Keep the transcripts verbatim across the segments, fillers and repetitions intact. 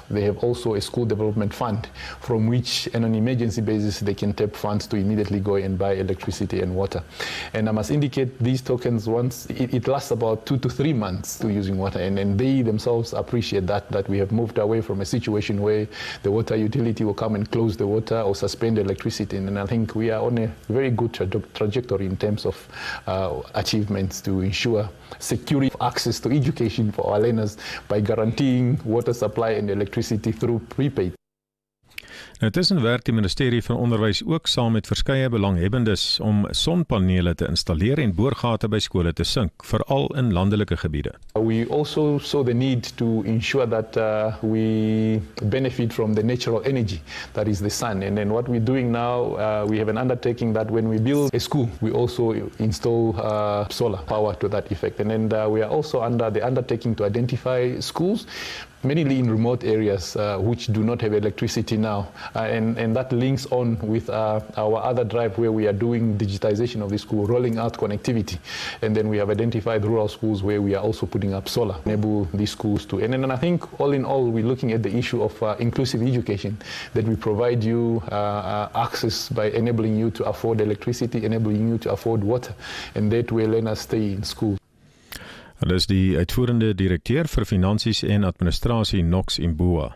they have also a school development fund from which, on an emergency basis, they can tap funds to immediately go and buy electricity and water. And I must indicate these tokens, once it, it lasts about two to three months to using water, and, and they themselves appreciate that, that we have moved away from a situation where the water utility will come and close the water or suspend electricity. And I think we are on a very good tra trajectory in terms of uh, achievements to ensure security of access to education for our learners by guaranteeing water supply and electricity through prepaid. Nou, tussen werk die ministerie van onderwys ook saam met verskeie belanghebbendes om sonpanele te installeer en boorgate by skole te sink, veral in landelike gebiede. We also saw the need to ensure that uh, we benefit from the natural energy that is the sun. And then what we're doing now, uh, we have an undertaking that when we build a school, we also install uh, solar power to that effect. And then uh, we are also under the undertaking to identify schools, mainly in remote areas uh, which do not have electricity now. Uh, and, and that links on with uh, our other drive where we are doing digitization of the school, rolling out connectivity. And then we have identified rural schools where we are also putting up solar, enable these schools to. And then I think all in all, we're looking at the issue of uh, inclusive education, that we provide you uh, uh, access by enabling you to afford electricity, enabling you to afford water, and that way learners stay in school. Hulle is die uitvoerende direkteur vir finansies en administrasie Knox Imboa.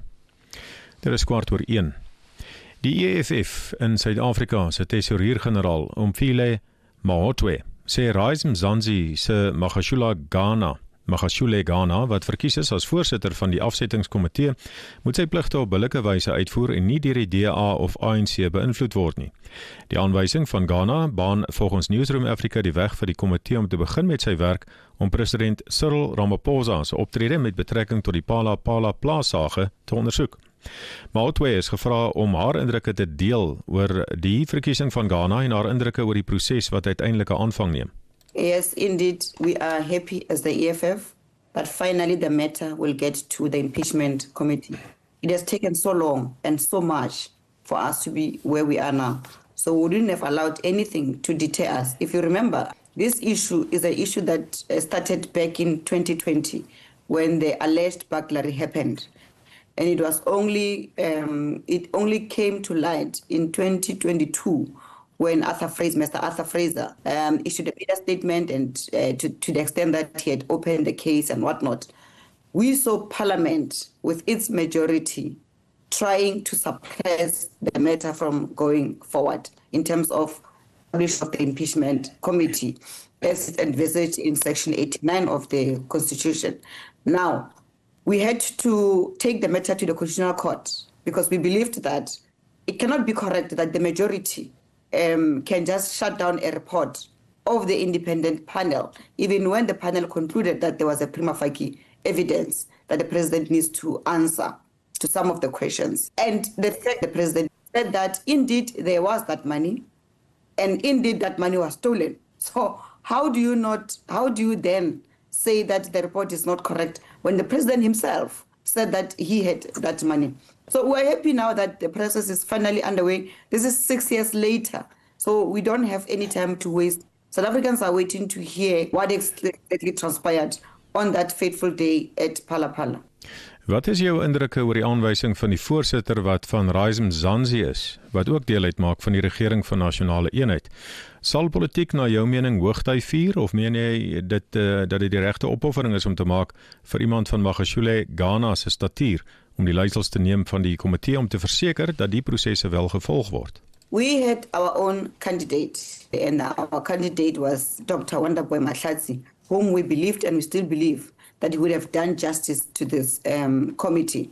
Dit is kwart oor een. Die E F F in Suid-Afrika se tesourier-generaal Umfile Mahotwe sê Rise Mzansi se Magashule Ghana, Magashule Ghana, wat verkies is as voorsitter van die afsettingskomitee, moet sy pligte op billike wyse uitvoer en nie deur die D A of A N C beïnvloed word nie. Die aanwysing van Ghana baan volgens Newsroom Africa die weg vir die komitee om te begin met sy werk om president Cyril Ramaphosa se optrede met betrekking tot die Phala Phala plaassaage te ondersoek. Mahotwe is gevra om haar indrukke te deel oor die verkiesing van Ghana en haar indrukke oor die proses wat uiteindelik 'n aanvang neem. Yes, indeed, we are happy as the E F F that finally the matter will get to the impeachment committee. It has taken so long and so much for us to be where we are now. So we wouldn't have allowed anything to deter us. If you remember, this issue is an issue that started back in twenty twenty when the alleged burglary happened. And it was only, um, it only came to light in twenty twenty-two when Arthur Fraser, Mister Arthur Fraser um, issued a media statement and uh, to, to the extent that he had opened the case and whatnot. We saw Parliament with its majority trying to suppress the matter from going forward in terms of of the impeachment committee as envisaged in section eighty-nine of the Constitution. Now, we had to take the matter to the Constitutional Court because we believed that it cannot be correct that the majority um, can just shut down a report of the independent panel, even when the panel concluded that there was a prima facie evidence that the president needs to answer to some of the questions. And the, the president said that indeed there was that money, and indeed that money was stolen. So how do you not, how do you then say that the report is not correct when the president himself said that he had that money? So we're happy now that the process is finally underway. This is six years later, so we don't have any time to waste. South Africans are waiting to hear what exactly transpired on that fateful day at Phala Phala. Wat is jou indrukke oor die aanwysing van die voorsitter wat van Rise Mzansi is, wat ook deel uitmaak van die regering van nasionale eenheid? Sal politiek na jou mening hoogtyd vier, of meen jy dit, uh, dat dit die regte opoffering is om te maak vir iemand van Magashule Ghana se statuur, om die leiersels te neem van die komitee om te verseker dat die prosesse wel gevolg word? We had our own candidate, and our candidate was Doctor Wonderboy Mahlatsi, whom we believed and we still believe that he would have done justice to this um, committee.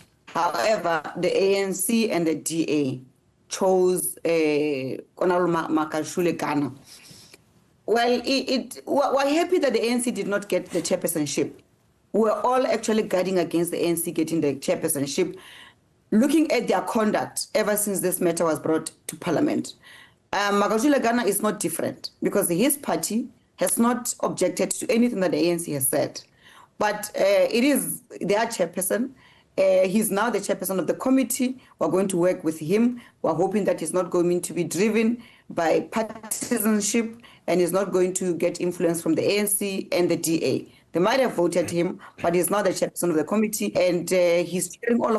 However, the A N C and the D A chose Honorable uh, Magashule Ghana. Well, it, it, we're happy that the A N C did not get the chairpersonship. We're all actually guarding against the A N C getting the chairpersonship, looking at their conduct ever since this matter was brought to Parliament. Um, Magashule Ghana is not different because his party has not objected to anything that the A N C has said. But uh, it is their chairperson. Uh, he's now the chairperson of the committee. We're going to work with him. We're hoping that he's not going to be driven by partisanship and is not going to get influence from the A N C and the D A. They might have voted him, but he's not the chairperson of the committee, and uh, he's steering all of